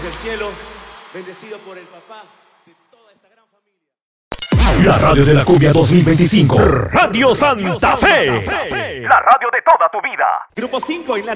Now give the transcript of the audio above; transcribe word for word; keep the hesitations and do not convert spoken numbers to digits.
desde el cielo, bendecido por el papá de toda esta gran familia. La radio de la cumbia dos mil veinticinco. Radio Santa Fe. La radio de toda tu vida. Grupo cinco en la